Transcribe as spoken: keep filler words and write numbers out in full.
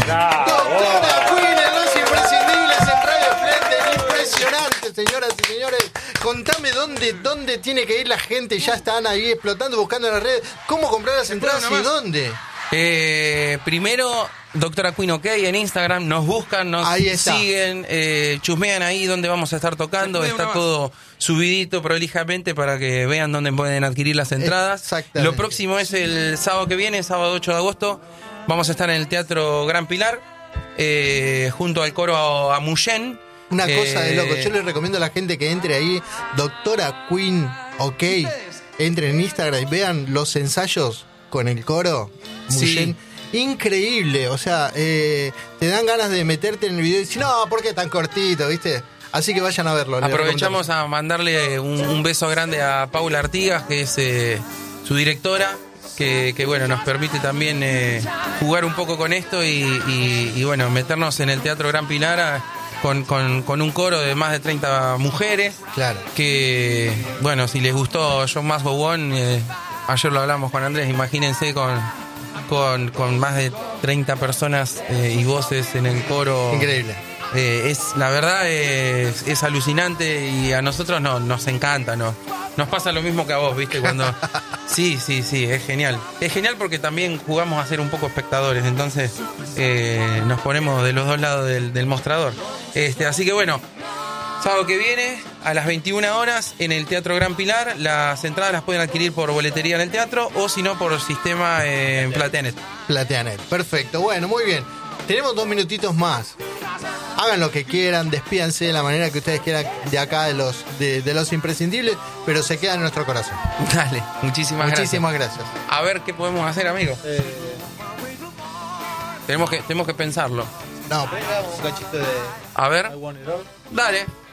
Doctora Queen en Los Imprescindibles en Radio Splendid. Impresionante, señoras y señores. Contame dónde, dónde tiene que ir la gente. Ya están ahí explotando, buscando en las redes. ¿Cómo comprar las entradas y dónde? Eh, primero, Doctora Queen OK en Instagram. Nos buscan, nos siguen, eh, chusmean ahí donde vamos a estar tocando. Está todo subidito prolijamente para que vean dónde pueden adquirir las entradas. Lo próximo es el sábado que viene, sábado ocho de agosto. Vamos a estar en el Teatro Gran Pilar, eh, junto al coro Amuyen. Una eh, cosa de loco. Yo les recomiendo a la gente que entre ahí, Doctora Queen OK. Entren en Instagram y vean los ensayos con el coro Amuyen. Sí. Increíble. O sea, eh, te dan ganas de meterte en el video y decir, no, ¿por qué tan cortito? ¿Viste? Así que vayan a verlo. Aprovechamos a mandarle un, un beso grande a Paula Artigas, que es eh, su directora. Que, que bueno, nos permite también eh, jugar un poco con esto y, y, y bueno, meternos en el Teatro Gran Pilar a, con, con, con un coro de más de treinta mujeres. Claro. Que bueno, si les gustó John Más Go On, eh, ayer lo hablamos con Andrés, imagínense con, con, con más de treinta personas eh, y voces en el coro. Increíble. Eh, es la verdad es, es alucinante y a nosotros no, nos encanta, ¿no? Nos pasa lo mismo que a vos, ¿viste? Cuando sí, sí, sí, es genial. Es genial porque también jugamos a ser un poco espectadores, entonces eh, nos ponemos de los dos lados del, del mostrador. Este, así que bueno, sábado que viene a las veintiuna horas en el Teatro Gran Pilar. Las entradas las pueden adquirir por boletería en el teatro o si no por sistema eh, en Plateanet. Plateanet, perfecto. Bueno, muy bien. Tenemos dos minutitos más. Hagan lo que quieran, despídanse de la manera que ustedes quieran de acá de los de, de los imprescindibles, pero se queda en nuestro corazón. Dale, muchísimas, muchísimas gracias. gracias. A ver qué podemos hacer, amigo. Eh... Tenemos que tenemos que pensarlo. No, un cachito de A ver. Dale.